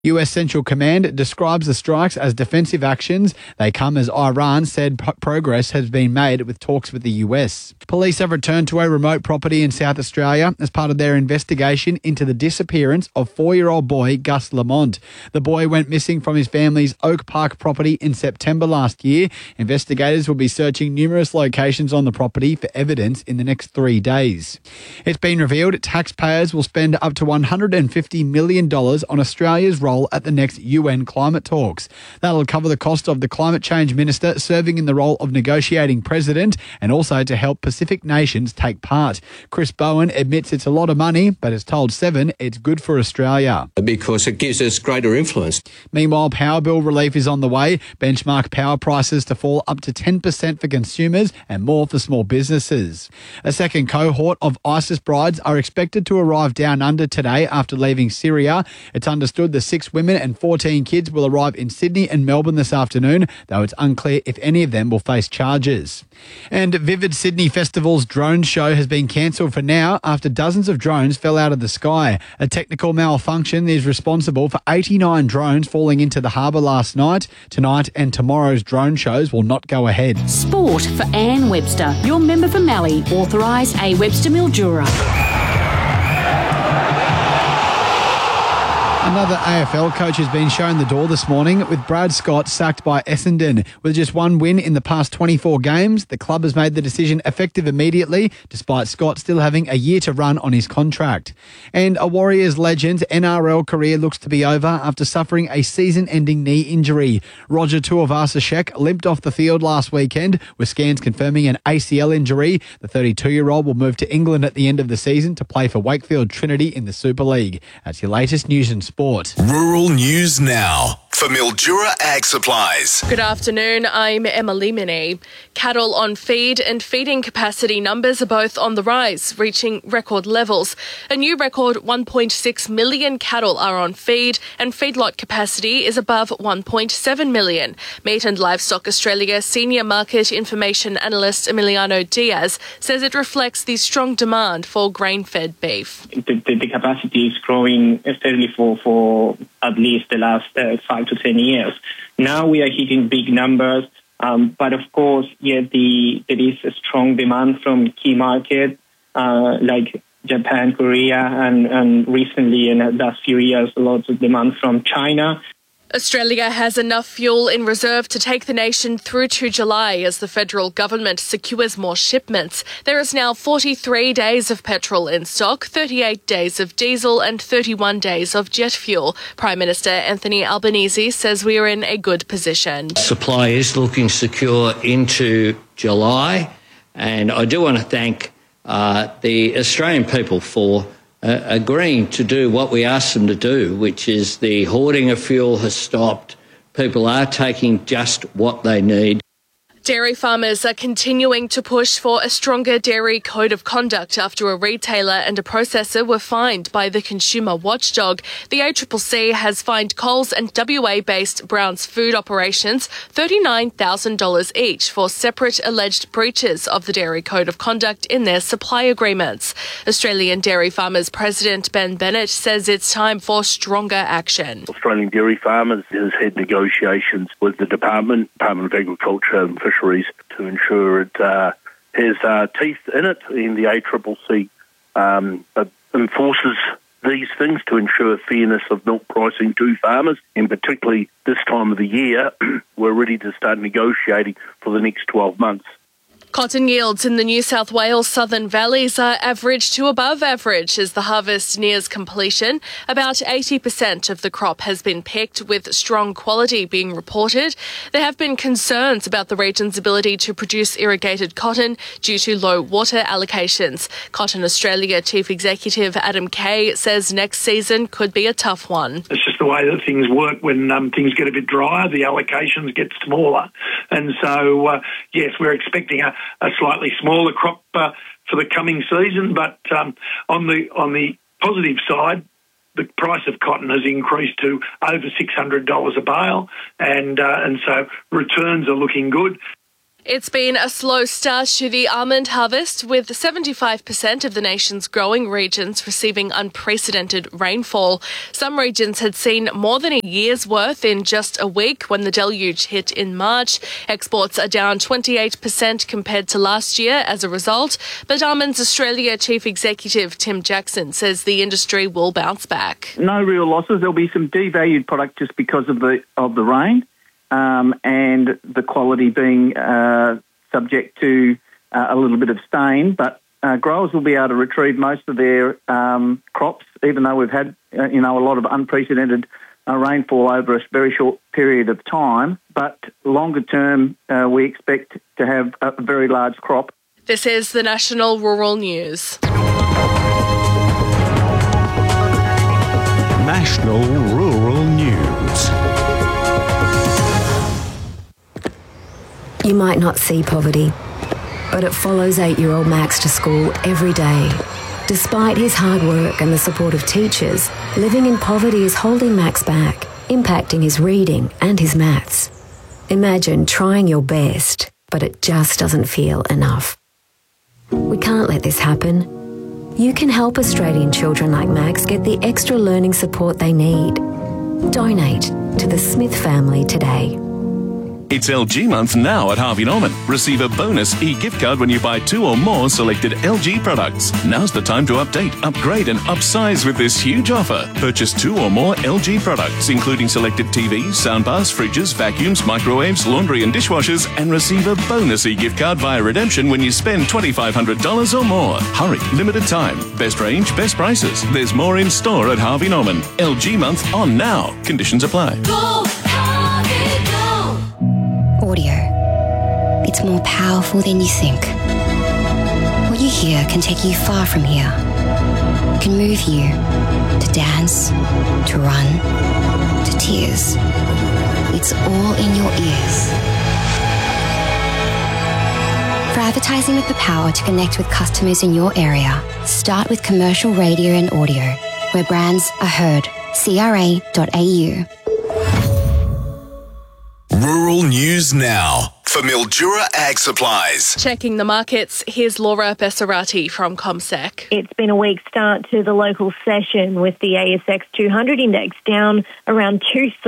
US Central Command describes the strikes as defensive actions. They come as Iran said progress has been made with talks with the US. Police have returned to a remote property in South Australia as part of their investigation into the disappearance of 4-year-old boy Gus Lamont. The boy went missing from his family's Oak Park property in September last year. Investigators will be searching numerous locations on the property for evidence in the next 3 days. It's been revealed taxpayers will spend up to $150 million on Australia's role at the next UN climate talks. That'll cover the cost of the climate change minister serving in the role of negotiating president and also to help Pacific nations take part. Chris Bowen admits it's a lot of money, but has told Seven it's good for Australia. Because it gives us greater influence. Meanwhile, power bill relief is on the way. Benchmark power prices to fall up to 10% for consumers and more for small businesses. A second cohort of ISIS brides are expected to arrive down under today after leaving Syria. It's understood the 6 women and 14 kids will arrive in Sydney and Melbourne this afternoon, though it's unclear if any of them will face charges. And Vivid Sydney Festival's drone show has been cancelled for now after dozens of drones fell out of the sky. A technical malfunction is responsible for 89 drones falling into the harbour last night. Tonight and tomorrow's drone shows will not go ahead. Sport for Anne Webster, your member for Mallee, authorised A. Webster Mildura. Another AFL coach has been shown the door this morning with Brad Scott sacked by Essendon. With just one win in the past 24 games, the club has made the decision effective immediately, despite Scott still having a year to run on his contract. And a Warriors legend's NRL career looks to be over after suffering a season-ending knee injury. Roger Tuivasa-Sheck limped off the field last weekend, with scans confirming an ACL injury. The 32-year-old will move to England at the end of the season to play for Wakefield Trinity in the Super League. That's your latest news and sport. Rural News Now for Mildura Ag Supplies. Good afternoon, I'm Emily Minnie. Cattle on feed and feeding capacity numbers are both on the rise, reaching record levels. A new record 1.6 million cattle are on feed and feedlot capacity is above 1.7 million. Meat and Livestock Australia Senior Market Information Analyst Emiliano Diaz says it reflects the strong demand for grain-fed beef. The capacity is growing steadily for at least the last 5 to 10 years. Now we are hitting big numbers, but of course, there is a strong demand from key markets like Japan, Korea, and recently in the last few years, lots of demand from China. Australia has enough fuel in reserve to take the nation through to July as the federal government secures more shipments. There is now 43 days of petrol in stock, 38 days of diesel and 31 days of jet fuel. Prime Minister Anthony Albanese says we are in a good position. Supply is looking secure into July, and I do want to thank the Australian people for agreeing to do what we asked them to do, which is the hoarding of fuel has stopped. People are taking just what they need. Dairy farmers are continuing to push for a stronger dairy code of conduct after a retailer and a processor were fined by the consumer watchdog. The ACCC has fined Coles and WA-based Browns Food operations $39,000 each for separate alleged breaches of the dairy code of conduct in their supply agreements. Australian Dairy Farmers President Ben Bennett says it's time for stronger action. Australian Dairy Farmers has had negotiations with the Department of Agriculture and Fisheries to ensure it has teeth in it, and the ACCC enforces these things to ensure fairness of milk pricing to farmers, and particularly this time of the year, we're ready to start negotiating for the next 12 months. Cotton yields in the New South Wales southern valleys are average to above average as the harvest nears completion. About 80% of the crop has been picked, with strong quality being reported. There have been concerns about the region's ability to produce irrigated cotton due to low water allocations. Cotton Australia Chief Executive Adam Kay says next season could be a tough one. It's just the way that things work. When things get a bit drier, the allocations get smaller. And so, yes, we're expecting a slightly smaller crop for the coming season, but on the positive side, the price of cotton has increased to over $600 a bale, and so returns are looking good. It's been a slow start to the almond harvest, with 75% of the nation's growing regions receiving unprecedented rainfall. Some regions had seen more than a year's worth in just a week when the deluge hit in March. Exports are down 28% compared to last year as a result, but Almonds Australia Chief Executive Tim Jackson says the industry will bounce back. No real losses. There'll be some devalued product just because of the rain. And the quality being subject to a little bit of stain, but growers will be able to retrieve most of their crops, even though we've had a lot of unprecedented rainfall over a very short period of time. But longer term, we expect to have a very large crop. This is the National Rural News. National Rural News. You might not see poverty, but it follows 8-year-old Max to school every day. Despite his hard work and the support of teachers, living in poverty is holding Max back, impacting his reading and his maths. Imagine trying your best, but it just doesn't feel enough. We can't let this happen. You can help Australian children like Max get the extra learning support they need. Donate to the Smith family today. It's LG month now at Harvey Norman. Receive a bonus e-gift card when you buy 2 or more selected LG products. Now's the time to update, upgrade and upsize with this huge offer. Purchase 2 or more LG products, including selected TVs, soundbars, fridges, vacuums, microwaves, laundry and dishwashers, and receive a bonus e-gift card via redemption when you spend $2,500 or more. Hurry, limited time. Best range, best prices. There's more in store at Harvey Norman. LG month on now. Conditions apply. Go, Harvey, go. Audio. It's more powerful than you think. What you hear can take you far from here. It can move you to dance, to run, to tears. It's all in your ears. For advertising with the power to connect with customers in your area, start with commercial radio and audio, where brands are heard. CRA.au. Rural News Now for Mildura Ag Supplies. Checking the markets, here's Laura Bessarati from CommSec. It's been a weak start to the local session, with the ASX 200 index down around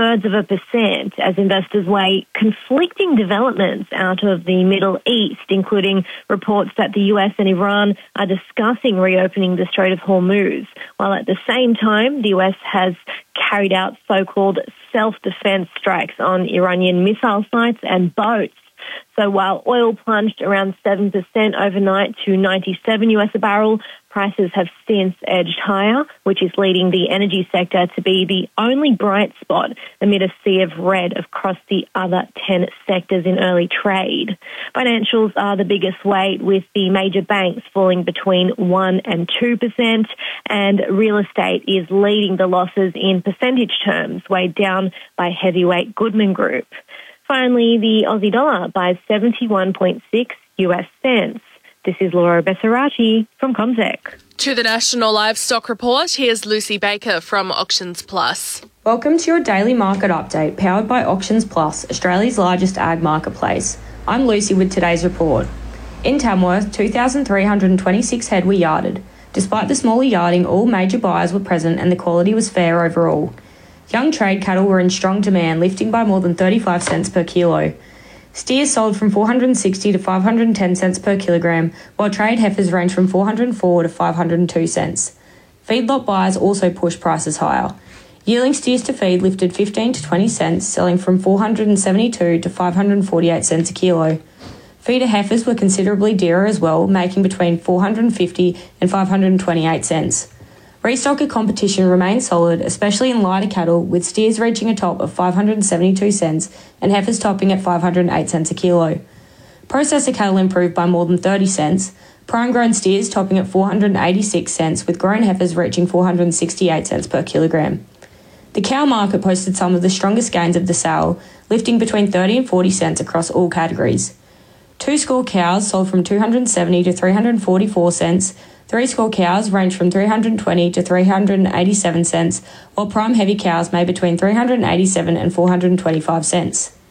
0.2% as investors weigh conflicting developments out of the Middle East, including reports that the US and Iran are discussing reopening the Strait of Hormuz, while at the same time the US has carried out so-called self-defense strikes on Iranian missile sites and boats. So while oil plunged around 7% overnight to $97 US a barrel, prices have since edged higher, which is leading the energy sector to be the only bright spot amid a sea of red across the other 10 sectors in early trade. Financials are the biggest weight, with the major banks falling between 1% and 2%, and real estate is leading the losses in percentage terms, weighed down by heavyweight Goodman Group. Finally, the Aussie dollar buys 71.6 US cents. This is Laura Bessarati from CommSec. To the National Livestock Report, here's Lucy Baker from Auctions Plus. Welcome to your daily market update, powered by Auctions Plus, Australia's largest ag marketplace. I'm Lucy with today's report. In Tamworth, 2,326 head were yarded. Despite the smaller yarding, all major buyers were present and the quality was fair overall. Young trade cattle were in strong demand, lifting by more than 35 cents per kilo. Steers sold from 460 to 510 cents per kilogram, while trade heifers ranged from 404 to 502 cents. Feedlot buyers also pushed prices higher. Yearling steers to feed lifted 15 to 20 cents, selling from 472 to 548 cents a kilo. Feeder heifers were considerably dearer as well, making between 450 and 528 cents. Restocker competition remained solid, especially in lighter cattle, with steers reaching a top of 572 cents and heifers topping at 508 cents a kilo. Processor cattle improved by more than 30 cents, prime-grown steers topping at 486 cents, with grown heifers reaching 468 cents per kilogram. The cow market posted some of the strongest gains of the sale, lifting between 30 and 40 cents across all categories. Two-score cows sold from 270 to 344 cents, three-score cows range from 320 to 387 cents, while prime heavy cows made between 387 and 425 cents.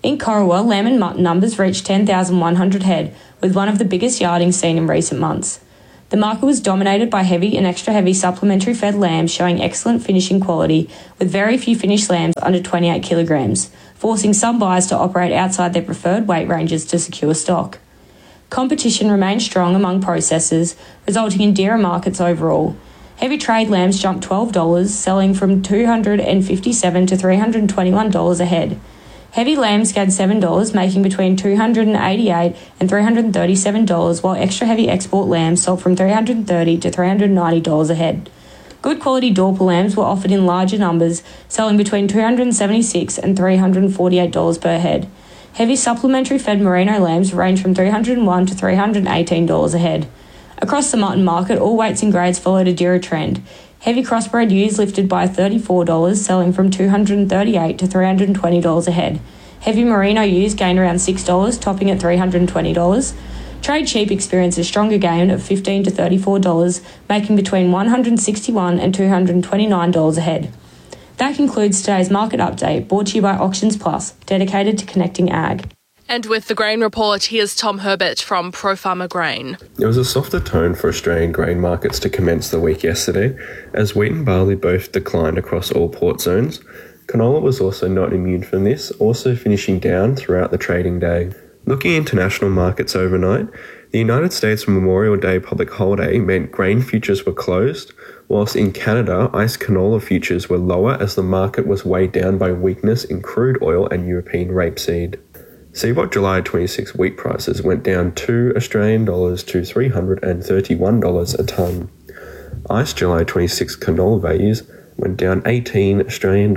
In Corowa, lamb and mutton numbers reached 10,100 head, with one of the biggest yardings seen in recent months. The market was dominated by heavy and extra heavy supplementary fed lambs showing excellent finishing quality, with very few finished lambs under 28 kilograms, forcing some buyers to operate outside their preferred weight ranges to secure stock. Competition remained strong among processors, resulting in dearer markets overall. Heavy trade lambs jumped $12, selling from $257 to $321 a head. Heavy lambs gained $7, making between $288 and $337, while extra heavy export lambs sold from $330 to $390 a head. Good quality Dorper lambs were offered in larger numbers, selling between $276 and $348 per head. Heavy supplementary fed merino lambs range from $301 to $318 a head. Across the mutton market, all weights and grades followed a dearer trend. Heavy crossbred ewes lifted by $34, selling from $238 to $320 a head. Heavy merino ewes gained around $6, topping at $320. Trade sheep experienced a stronger gain of $15 to $34, making between $161 and $229 a head. That concludes today's market update, brought to you by Auctions Plus, dedicated to connecting ag. And with the grain report, here's Tom Herbert from Pro Farmer Grain. It was a softer tone for Australian grain markets to commence the week yesterday, as wheat and barley both declined across all port zones. Canola was also not immune from this, also finishing down throughout the trading day. Looking at international markets overnight, the United States Memorial Day public holiday meant grain futures were closed, whilst in Canada, ICE canola futures were lower as the market was weighed down by weakness in crude oil and European rapeseed. CBOT July 26 wheat prices went down $2 Australian to $331 a tonne. ICE July 26 canola values went down $18 Australian to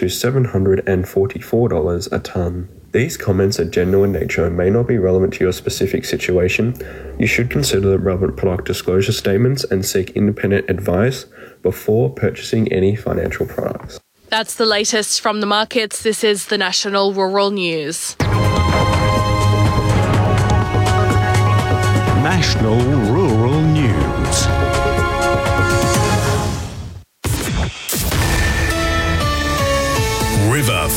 $744 a tonne. These comments are general in nature and may not be relevant to your specific situation. You should consider the relevant product disclosure statements and seek independent advice before purchasing any financial products. That's the latest from the markets. This is the National Rural News. National Rural News. River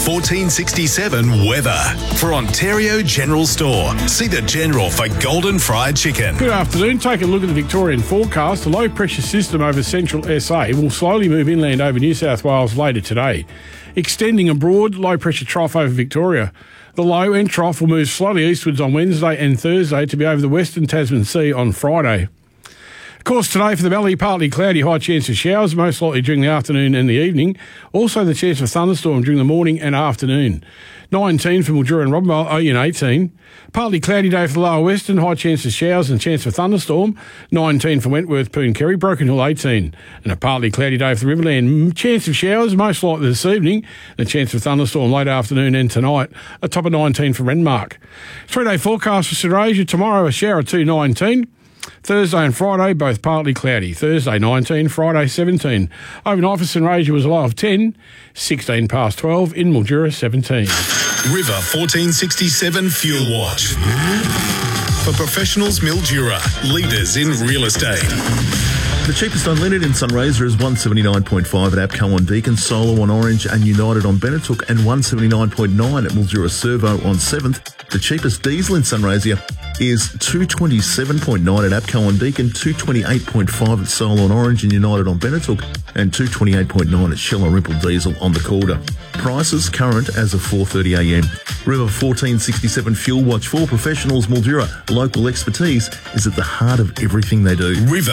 1467 weather for Ontario General Store. See the General for golden fried chicken. Good afternoon. Take a look at the Victorian forecast. The low pressure system over central SA will slowly move inland over New South Wales later today, extending a broad low pressure trough over Victoria. The low and trough will move slowly eastwards on Wednesday and Thursday to be over the western Tasman Sea on Friday. Of course, today for the valley, partly cloudy, high chance of showers, most likely during the afternoon and the evening. Also the chance of thunderstorm during the morning and afternoon. 19 for Mildura and Robinvale, Oyen 18. Partly cloudy day for the lower western, high chance of showers and chance for thunderstorm. 19 for Wentworth, Poon Kerry, Broken Hill 18. And a partly cloudy day for the Riverland, chance of showers, most likely this evening. And a chance for thunderstorm late afternoon and tonight. A top of 19 for Renmark. 3-day forecast for St Asia, tomorrow a shower 2, 19. Thursday and Friday, both partly cloudy. Thursday 19, Friday 17. Overnight for St Asia was a low of 10, 16 past 12 in Mildura 17. River 1467 Fuel Watch. For professionals, Mildura, leaders in real estate. The cheapest unleaded in Sunraysia is 179.5 at APCO on Deakin, Solo on Orange and United on Benetook, and 179.9 at Mildura Servo on 7th. The cheapest diesel in Sunraysia is 227.9 at APCO on Deakin, 228.5 at Solo on Orange and United on Benetook, and 228.9 at Shell and Ripple Diesel on the Calder. Prices current as of 4:30am. River 1467 Fuel Watch for professionals, Mildura. Local expertise is at the heart of everything they do. River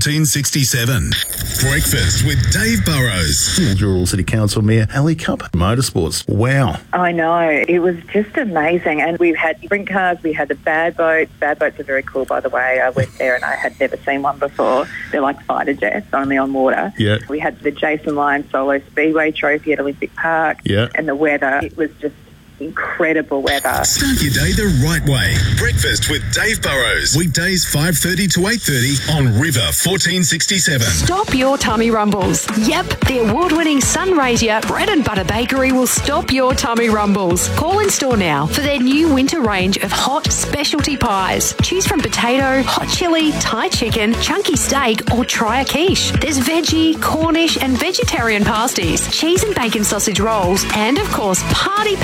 1467. Breakfast with Dave Burrows. Mildura City Council Mayor Ali Cupp. Motorsports. Wow. I know. It was just amazing. And we've had sprint cars. We had the bad boats. Bad boats are very cool, by the way. I went there and I had never seen one before. They're like fighter jets, only on water. Yeah. We had the Jason Lyons Solo Speedway Trophy at Olympic Park. Yeah. And the weather, it was just incredible weather. Start your day the right way. Breakfast with Dave Burrows. Weekdays 5:30 to 8:30 on River 1467. Stop your tummy rumbles. Yep, the award-winning Sunraysia Bread and Butter Bakery will stop your tummy rumbles. Call in store now for their new winter range of hot specialty pies. Choose from potato, hot chili, Thai chicken, chunky steak, or try a quiche. There's veggie, Cornish, and vegetarian pasties, cheese and bacon sausage rolls, and of course, party pastry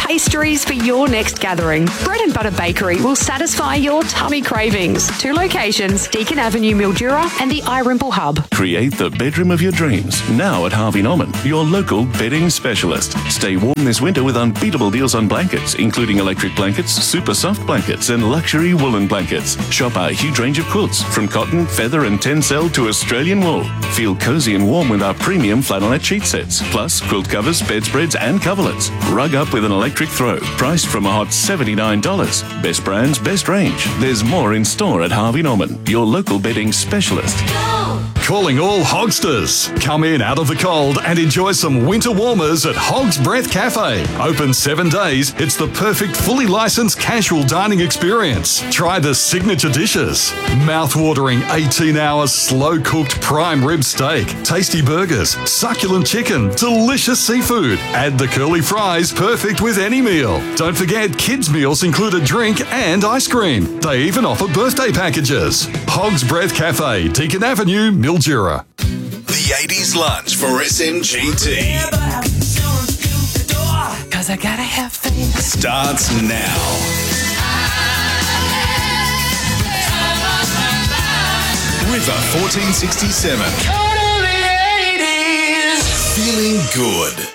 berries for your next gathering. Bread and Butter Bakery will satisfy your tummy cravings. 2 locations, Deakin Avenue, Mildura and the Irimple Hub. Create the bedroom of your dreams now at Harvey Norman, your local bedding specialist. Stay warm this winter with unbeatable deals on blankets, including electric blankets, super soft blankets and luxury woolen blankets. Shop our huge range of quilts from cotton, feather and tencel to Australian wool. Feel cozy and warm with our premium flannelette sheet sets, plus quilt covers, bedspreads and coverlets. Rug up with an electric throw, priced from a hot $79. Best brands, best range. There's more in store at Harvey Norman, your local bedding specialist. Calling all Hogsters. Come in out of the cold and enjoy some winter warmers at Hog's Breath Cafe. Open 7 days, it's the perfect fully licensed casual dining experience. Try the signature dishes. Mouth-watering 18-hour slow-cooked prime rib steak, tasty burgers, succulent chicken, delicious seafood. Add the curly fries, perfect with any meal. Don't forget, kids' meals include a drink and ice cream. They even offer birthday packages. Hog's Breath Cafe, Deakin Avenue, Mildura. The 80s lunch for SMGT. Cause I gotta have faith. Starts now. River 1467. Totally 80s. Feeling good.